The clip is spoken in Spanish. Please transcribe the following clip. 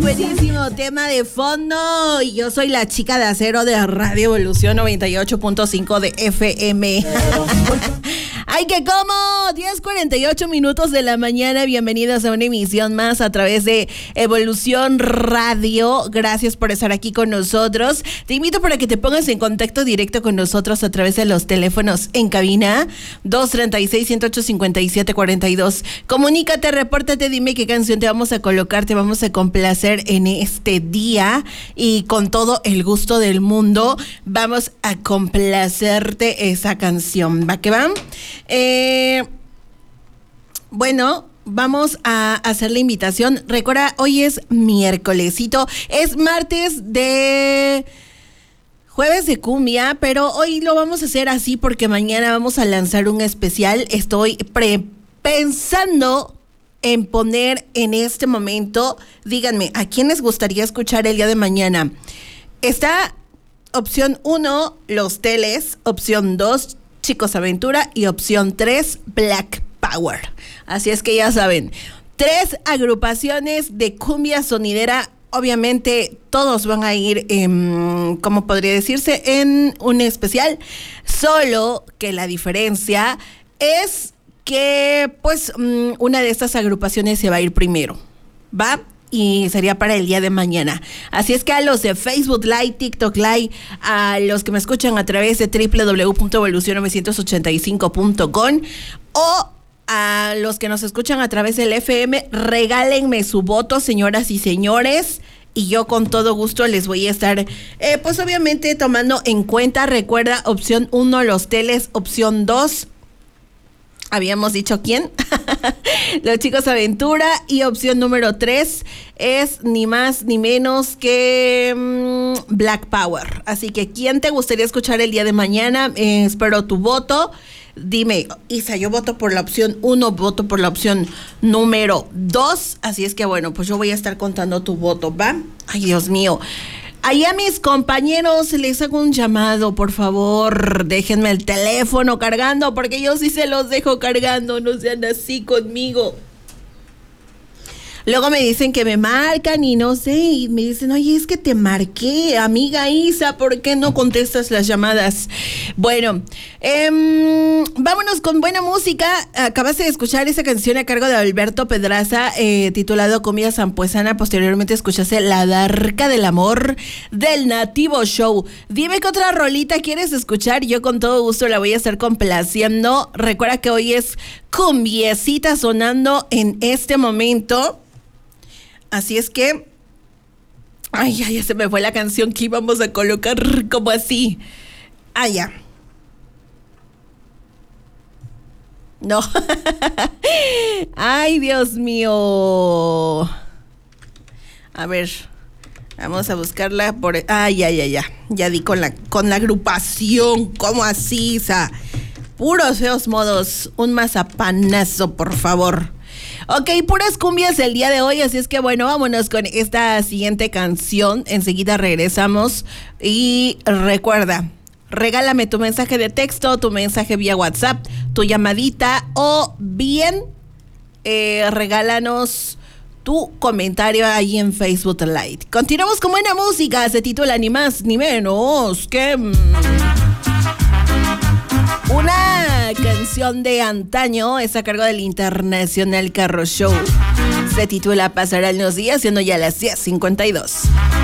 buenísimo tema de fondo. Y yo soy la chica de acero de Radio Evolución 98.5 de FM. ¡Ay, qué como! 10:48 minutos de la mañana. Bienvenidos a una emisión más a través de Evolución Radio. Gracias por estar aquí con nosotros. Te invito para que te pongas en contacto directo con nosotros a través de los teléfonos en cabina 236-108-5742. Comunícate, repórtate, dime qué canción te vamos a colocar, te vamos a complacer en este día y con todo el gusto del mundo vamos a complacerte esa canción. ¿Va que va? Bueno, vamos a hacer la invitación. Recuerda, hoy es miércolesito, es martes de jueves de cumbia, pero hoy lo vamos a hacer así porque mañana vamos a lanzar un especial. Estoy pensando en poner en este momento, díganme, ¿a quién les gustaría escuchar el día de mañana? Está opción 1, Los Teles, opción 2, Chicos Aventura y opción 3, Black Power. Así es que ya saben, 3 agrupaciones de cumbia sonidera. Obviamente todos van a ir, ¿cómo podría decirse? En un especial, solo que la diferencia es que pues una de estas agrupaciones se va a ir primero, ¿va? Y sería para el día de mañana. Así es que a los de Facebook Live, TikTok Live, a los que me escuchan a través de www.evolucion985.com o a los que nos escuchan a través del FM, regálenme su voto, señoras y señores, y yo con todo gusto les voy a estar, pues obviamente tomando en cuenta. Recuerda, opción 1, Los Teles, opción 2, habíamos dicho quién, Los Chicos Aventura, y opción número 3 es ni más ni menos que Black Power. Así que, ¿quién te gustaría escuchar el día de mañana? Espero tu voto. Dime, Isa, yo voto por la opción 1, voto por la opción número 2. Así es que bueno, pues yo voy a estar contando tu voto, ¿va? Ay, Dios mío. Ahí a mis compañeros les hago un llamado, por favor, déjenme el teléfono cargando, porque yo sí se los dejo cargando, no sean así conmigo. Luego me dicen que me marcan y no sé, y me dicen, oye, es que te marqué, amiga Isa, ¿por qué no contestas las llamadas? Bueno, vámonos con buena música. Acabaste de escuchar esa canción a cargo de Alberto Pedraza, titulado Comida Sampuesana. Posteriormente escuchaste La Darca del Amor del Nativo Show. Dime qué otra rolita quieres escuchar, yo con todo gusto la voy a estar complaciendo. Recuerda que hoy es cumbiecita sonando en este momento. Así es que, ay, ya se me fue la canción que íbamos a colocar, como así. Ah, ya. No. Ay, Dios mío. A ver, vamos a buscarla por... Ay, ya di con la agrupación. ¿Cómo así, Isa? Puros feos modos. Un mazapanazo, por favor. Ok, puras cumbias el día de hoy, así es que bueno, vámonos con esta siguiente canción. Enseguida regresamos y recuerda, regálame tu mensaje de texto, tu mensaje vía WhatsApp, tu llamadita o bien regálanos tu comentario ahí en Facebook Live. Continuamos con buena música, se titula ni más ni menos que... una canción de antaño, es a cargo del Internacional Carro Show. Se titula Pasarán los días, siendo ya las 10:52.